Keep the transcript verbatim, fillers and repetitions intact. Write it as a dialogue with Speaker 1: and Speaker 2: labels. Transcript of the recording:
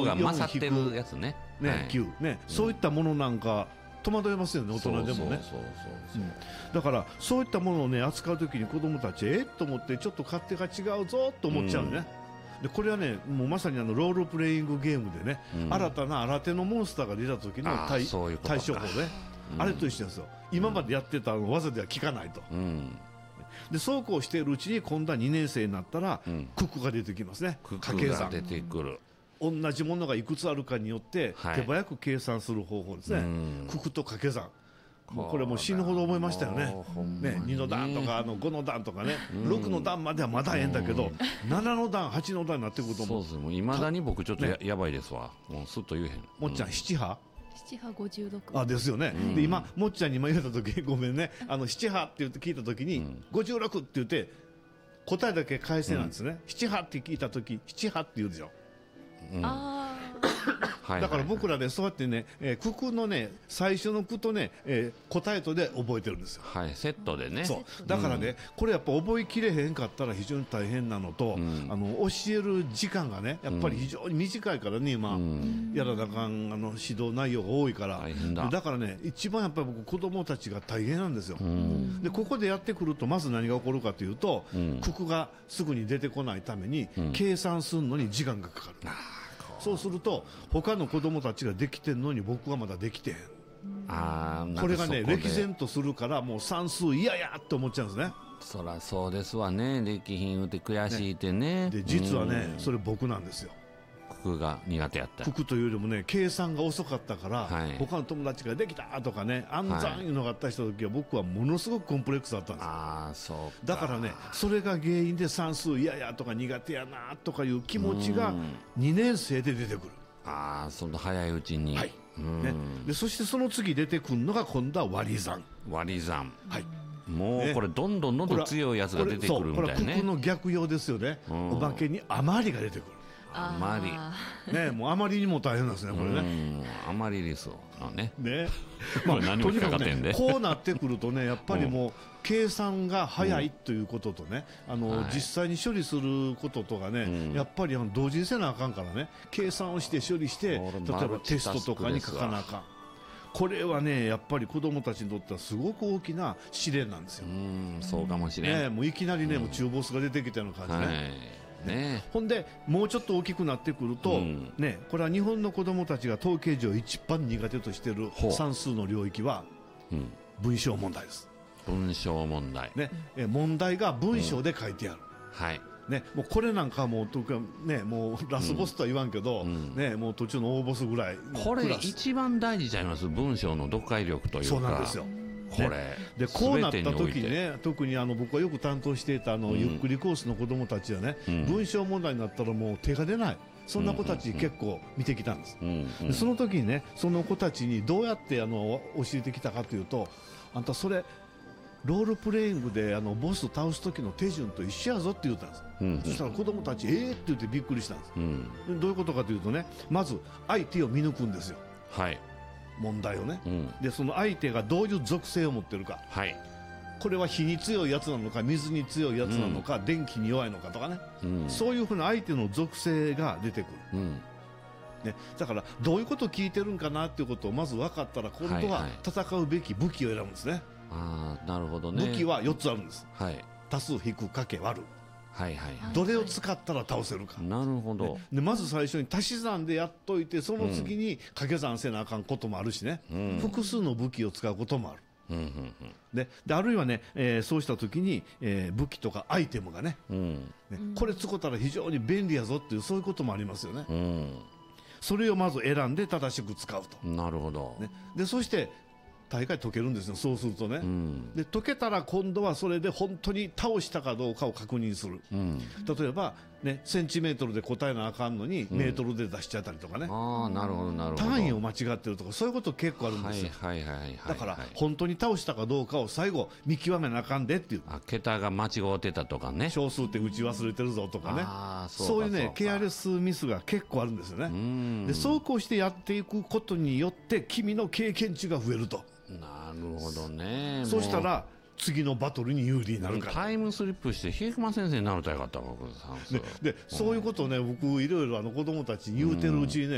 Speaker 1: が勝ってるやつね、
Speaker 2: ね、
Speaker 1: はい、
Speaker 2: きゅうね、そういったものなんか戸惑いますよね、大人でもね。だからそういったものをね扱うときに子供たちえっと思ってちょっと勝手が違うぞと思っちゃうね、うん、でこれはねもうまさにあのロールプレイングゲームでね、うん、新たな新手のモンスターが出た時の 対,
Speaker 1: うう
Speaker 2: 対処法ね、うん、あれと一緒ですよ。今までやってたの技では効かないと、うん、でそうこうしているうちに今度はにねん生になったら、うん、九九が出てきますね。
Speaker 1: 掛け算が出てくる。
Speaker 2: 同じものがいくつあるかによって手早く計算する方法ですね、はい、九九と掛け算。もうこれもう死ぬほど覚えましたよね。ね、にの段とかあのごの段とかね、ろくの段まではまだええんだけど、ななの段はちの段になってくるともう
Speaker 1: そうです。もう未だに僕ちょっと や,、ね、やばいですわ。もうすっと言えへん。
Speaker 2: もっちゃん七波
Speaker 3: 七波ごじゅうろく。
Speaker 2: あですよね、うん、で今もっちゃんに今言った時ごめんね、あの七波って言って聞いた時に、うん、ごじゅうろくって言って答えだけ返せなんですね、うん、七波って聞いた時七波って言うでしょ、うん、あだから僕らねそうやってね、えー、九九のね最初の句とね、えー、答えとで覚えてるんですよ。
Speaker 1: はい、セットでね。
Speaker 2: そうだからね、うん、これやっぱ覚えきれへんかったら非常に大変なのと、うん、あの教える時間がねやっぱり非常に短いからね今、うん、やらなあかんあの指導内容が多いから大変だ。だからね一番やっぱり僕子供たちが大変なんですよ、うん、でここでやってくるとまず何が起こるかというと、うん、九九がすぐに出てこないために、うん、計算するのに時間がかかる。そうすると他の子供たちができてんのに僕はまだできてん。あこれがね歴然とするからもう算数嫌やって思っちゃうんですね。
Speaker 1: そらそうですわね。できひんって悔しいってね。
Speaker 2: ねで実はね、うん、それ僕なんですよ。
Speaker 1: 九九が苦手やった。
Speaker 2: 九九というよりもね計算が遅かったから、はい、他の友達ができたとかね暗算いうのがあった人の時は僕はものすごくコンプレックスだったんですよ。あそうだからねそれが原因で算数嫌やとか苦手やなとかいう気持ちがにねん生で出てくる。
Speaker 1: ああその早いうちに、はい
Speaker 2: ね、でそしてその次出てくるのが今度は割り算。
Speaker 1: 割り算、
Speaker 2: はい
Speaker 1: もうこれどんどん喉強いやつが出てくるみたいなね。
Speaker 2: これは九九の逆用ですよね。おまけに余りが出てくる。
Speaker 1: あまり
Speaker 2: ねもうあまりにも大変なんですねこれね。
Speaker 1: あまりですのね。
Speaker 2: ね
Speaker 1: まあ何も引っかかってんで、
Speaker 2: ね、こうなってくるとねやっぱりもう計算が早いということとね、あの、はい、実際に処理することとかね、うん、やっぱりあの同時にせなあかんからね計算をして処理して例えばテストとかに書かなあかん。これはねやっぱり子どもたちにとってはすごく大きな試練なんですよ。
Speaker 1: うんそうかもしれん、
Speaker 2: ね、もういきなりね、うん、もう中ボスが出てきたような感じね、はいね、ほんでもうちょっと大きくなってくると、うんね、これは日本の子どもたちが統計上一番苦手としている算数の領域は文章問題です。
Speaker 1: 文章問題、
Speaker 2: ね、え問題が文章で書いてある、
Speaker 1: うんはい
Speaker 2: ね、もうこれなんかもう、ね、もうラスボスとは言わんけど、うんね、もう途中の大ボスぐらい
Speaker 1: これ一番大事ちゃいます。文章の読解力というか。そうなんですよこれ、ね、でこうなった時にね特にあの僕がよく担当していたあの、うん、ゆっくりコースの子どもたちはね、うん、文章問題になったらもう手が出ないそんな子たち結構見てきたんです、うんうんうん、でその時にねその子たちにどうやってあの教えてきたかというとあんたそれロールプレイングであのボス倒す時の手順と一緒やぞって言ったんです、うんうん、そしたら子どもたちえーって言ってびっくりしたんです、うん、どういうことかというとねまず相手を見抜くんですよ。はい問題をね、うん、でその相手がどういう属性を持っているか、はい、これは火に強いやつなのか水に強いやつなのか、うん、電気に弱いのかとかね、うん、そういうふうな相手の属性が出てくる、うんね、だからどういうことを聞いてるんかなっていうことをまず分かったら今度は戦うべき武器を選ぶんですね、はいはい、あなるほどね。武器はよっつあるんです、はい、足す引く掛け割るはいはいはい、どれを使ったら倒せるか。なるほど、ね、でまず最初に足し算でやっといてその次に掛け算せなあかんこともあるしね、うん、複数の武器を使うこともある、うんうんうん、で, であるいはね、えー、そうした時に、えー、武器とかアイテムが ね,、うん、ねこれ使ったら非常に便利やぞっていうそういうこともありますよね、うん、それをまず選んで正しく使うと。なるほど、ね、でそして大概解けるんですよ。そうするとね、うん、で解けたら今度はそれで本当に倒したかどうかを確認する、うん、例えば、ね、センチメートルで答えなあかんのに、うん、メートルで出しちゃったりとかね、あなるほどなるほど単位を間違ってるとかそういうこと結構あるんですよ。だから本当に倒したかどうかを最後見極めなあかんでっていう。あ桁が間違ってたとかね小数って打ち忘れてるぞとかねあ そう, そういうねケアレスミスが結構あるんですよね。うんでそうこうしてやっていくことによって君の経験値が増えると。なるほどね。そうしたら次のバトルに有利になるから。タイムスリップして比熊先生になるとよかった僕算数で, でそういうことをね僕いろいろあの子供たちに言うてるうちにね、